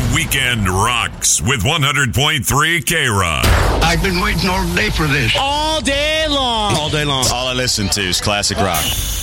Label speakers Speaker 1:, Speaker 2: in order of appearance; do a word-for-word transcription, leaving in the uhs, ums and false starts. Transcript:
Speaker 1: weekend rocks with one hundred point three K-Rock.
Speaker 2: I've been waiting all day for this.
Speaker 3: All day long.
Speaker 4: All day long.
Speaker 5: All I listen to is classic rock.